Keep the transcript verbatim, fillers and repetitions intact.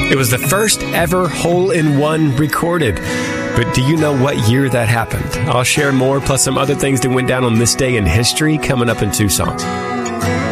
It was the first ever hole-in-one recorded. But do you know what year that happened? I'll share more, plus some other things that went down on this day in history coming up in two songs.